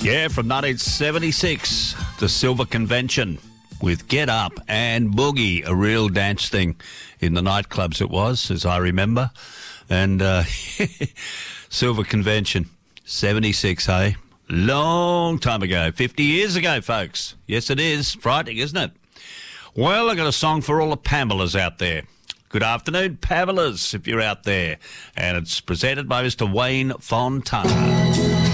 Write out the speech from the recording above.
Yeah, from 1976, the Silver Convention with Get Up and Boogie, a real dance thing in the nightclubs it was, as I remember. And Silver Convention, 76, hey? Long time ago, 50 years ago, folks. Yes, it is. Frightening, isn't it? Well, I got a song for all the Pamelas out there. Good afternoon, Pamelas, if you're out there. And it's presented by Mr. Wayne Fontana.